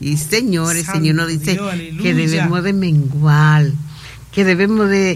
Y Señor, el Señor nos dice Dios, aleluya, que debemos de menguar, que debemos de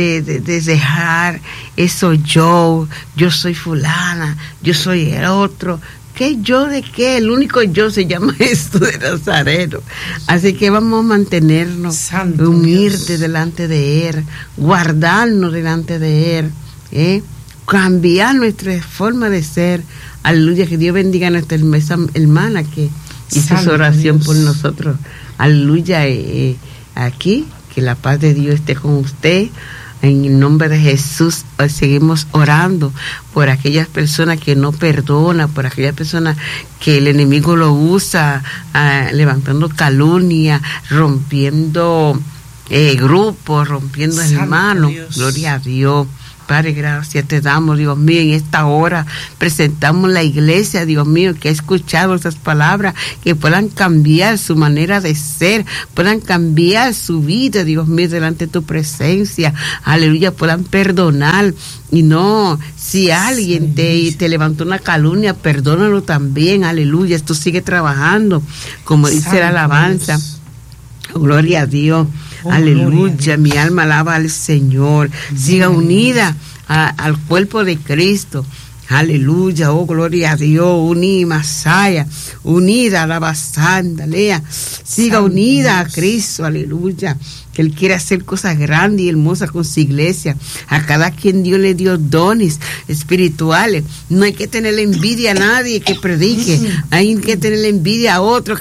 dejar eso yo soy fulana, yo soy el otro. ¿Qué yo de qué? El único yo se llama esto de Nazareno. Así que vamos a mantenernos Santo humildes Dios. delante de Él, guardarnos delante de Él, cambiar nuestra forma de ser. Aleluya, que Dios bendiga a nuestra hermana que hizo su Santo oración Dios. por nosotros. Aleluya, aquí, que la paz de Dios esté con usted. En el nombre de Jesús, hoy seguimos orando por aquellas personas que no perdonan, por aquellas personas que el enemigo lo usa, levantando calumnia, rompiendo grupos, rompiendo Santo hermanos. Dios. Gloria a Dios. Padre, gracias te damos, Dios mío, en esta hora presentamos la iglesia, Dios mío, que ha escuchado esas palabras, que puedan cambiar su manera de ser, puedan cambiar su vida, Dios mío, delante de tu presencia, aleluya, puedan perdonar. Y no, si alguien te levantó una calumnia, perdónalo también, aleluya, esto sigue trabajando, como dice Santo la alabanza. Dios. Gloria a Dios. Oh, aleluya, mi alma alaba al Señor. Siga unida al cuerpo de Cristo. Aleluya, oh gloria a Dios, unida Masaya, unida a la basanda, lea, siga Santo unida a Dios. Cristo, aleluya, que Él quiere hacer cosas grandes y hermosas con su iglesia. A cada quien Dios le dio dones espirituales. No hay que tenerle envidia a nadie que predique, hay que tenerle envidia a otro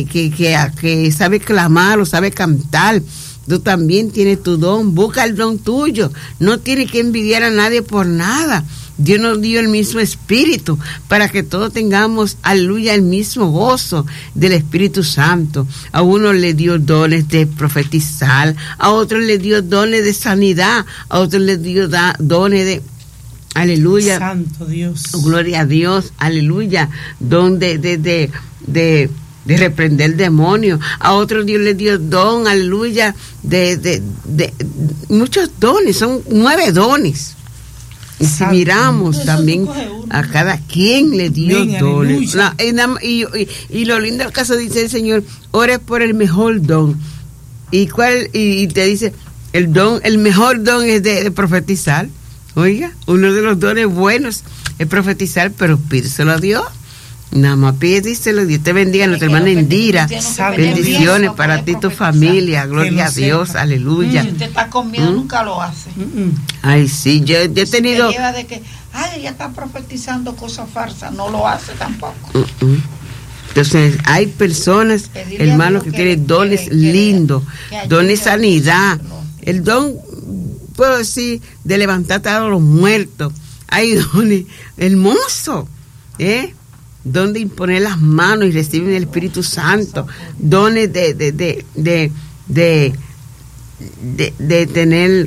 que sabe clamar o sabe cantar. Tú también tienes tu don, busca el don tuyo, no tienes que envidiar a nadie por nada. Dios nos dio el mismo espíritu para que todos tengamos, aleluya, el mismo gozo del Espíritu Santo. A uno le dio dones de profetizar, a otro le dio dones de sanidad, a otro le dio dones de, aleluya, Santo Dios. gloria a Dios, aleluya, don de reprender demonios. A otro Dios le dio don, aleluya, de muchos dones, son 9 dones. Y si Santo miramos Dios. también a cada quien le dio Amén, dones. aleluya. Y lo lindo del caso dice el Señor, ore por el mejor don. Y te dice, el mejor don es de profetizar. Oiga, uno de los dones buenos es profetizar, pero pídeselo a Dios. Nada más pídeselo. Dios te bendiga, nuestra hermana Indira. Bendiciones para ti y tu familia. Gloria a Dios, aleluya. Si usted está con miedo, nunca lo hace. Ay, sí, yo he tenido... Se lleva de que, ella está profetizando cosas falsas, no lo hace tampoco. Entonces, hay personas, Pedirle hermanos, a que Dios tienen dones lindos, que ayude dones a sanidad. nosotros. El don, puedo decir, de levantarte a los muertos. Hay dones hermosos, don de imponer las manos y recibir el Espíritu Santo, dones de tener,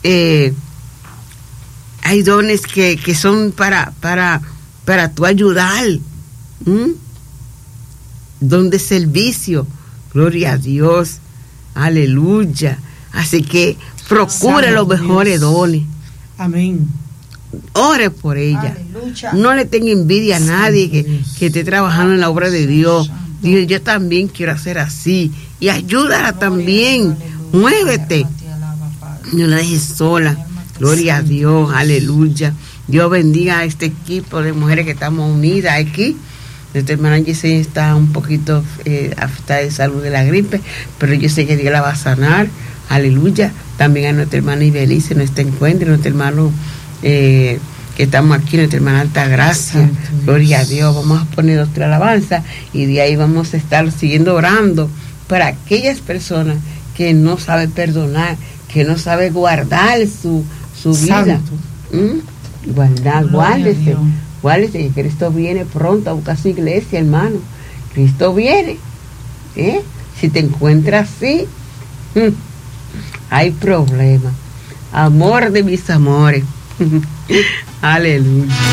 hay dones que son para tu ayudar, don de servicio, gloria a Dios, aleluya. Así que procura los mejores dones. Amén. Ore por ella. Aleluya. No le tenga envidia a nadie que esté trabajando en la obra de Dios. Dios, yo también quiero hacer así. Y ayúdala también. Muévete. No la dejes sola. Gloria a Dios. Aleluya. Dios bendiga a este equipo de mujeres que estamos unidas aquí. Nuestra hermana Yesenia está un poquito afectada de salud de la gripe, pero yo sé que Dios la va a sanar. Aleluya. También a nuestra hermana Ibelice, nuestro encuentro, nuestro hermano que estamos aquí, nuestra hermana Altagracia. Santo Gloria a Dios. Vamos a poner otra alabanza y de ahí vamos a estar siguiendo orando para aquellas personas que no saben perdonar, que no saben guardar su vida. Guárdese, que Cristo viene pronto a buscar su iglesia, hermano. Cristo viene. Si te encuentras así, hay problema. Amor de mis amores. Aleluya.